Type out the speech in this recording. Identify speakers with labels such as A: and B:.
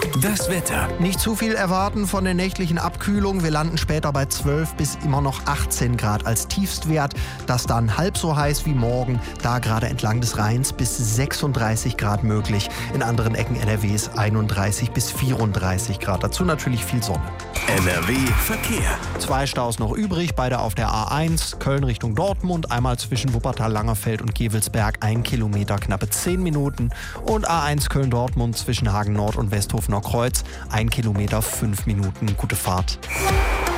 A: Das Wetter.
B: Nicht zu viel erwarten von der nächtlichen Abkühlung. Wir landen später bei 12 bis immer noch 18 Grad als Tiefstwert. Das dann halb so heiß wie morgen, da gerade entlang des Rheins bis 36 Grad möglich. In anderen Ecken NRWs 31 bis 34 Grad. Dazu natürlich viel Sonne.
A: NRW Verkehr.
B: 2 Staus noch übrig, beide auf der A1, Köln Richtung Dortmund, einmal zwischen Wuppertal-Langerfeld und Gevelsberg, 1 Kilometer, knappe 10 Minuten. Und A1 Köln-Dortmund zwischen Hagen Nord und Westhofener Kreuz, 1 Kilometer, 5 Minuten. Gute Fahrt.